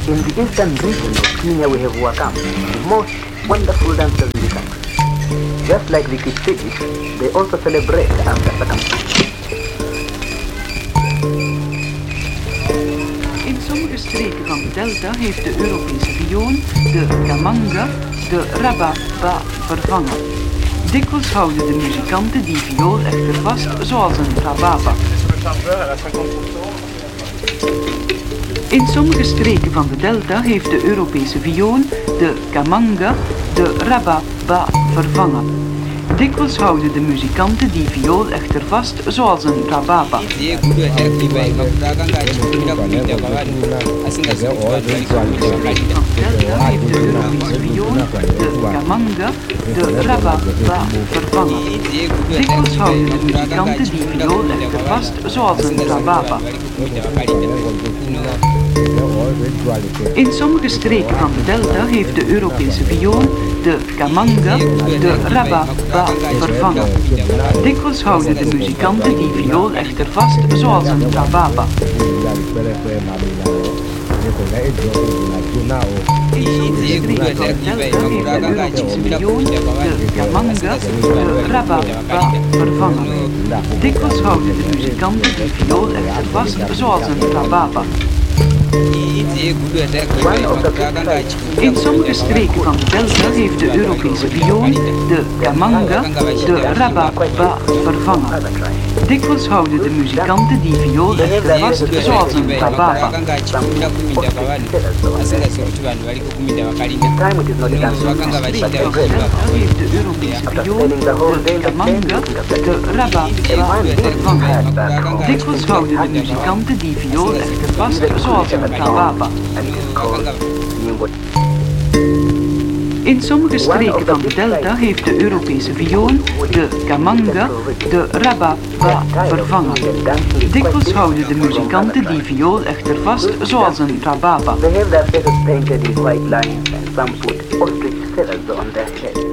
In the eastern region of Kenya we have Wakam, the most wonderful dancers in the country. Just like the Kipsigis, they also celebrate after circumcision. In sommige streken van de delta heeft de Europese viool, de kamanga, de rababa vervangen. Dikwijls houden de muzikanten die viool echter vast, zoals een rababa. In sommige streken van de delta heeft de Europese viool, de kamanga, de rababa vervangen. Dikwijls houden de muzikanten die viool echter vast, zoals een rababa. In sommige streken van de delta heeft de Europese viool, de kamanga, de rababa vervangen. Dikwijls houden de muzikanten die viool echter vast, zoals een rababa. In sommige streken van de delta heeft de Europese viool, de kamanga, de rababa vervangen. Dikwijls houden de muzikanten die viool echter vast, zoals een rababa. In sommige streken van de delta heeft de Europese viool, de kamanga, de rababa vervangen. Dikwijls houden de muzikanten die viool echter vast, zoals een rababa. In sommige streken van de delta heeft de Europese viool, de kamanga, de rababa vervangen. Dikwijls houden de muzikanten die viool echter vast, zoals een rababa. In sommige streken van de delta heeft de Europese viool, de kamanga, de rababa vervangen. Dikwijls houden de muzikanten die viool echter vast, zoals een rababa. In sommige streken van de delta heeft de Europese viool, de kamanga, de rababa vervangen. Dikwijls houden de muzikanten die viool echter vast, zoals een rababa. They have their faces painted in white lines and some put ostrich feathers on their heads.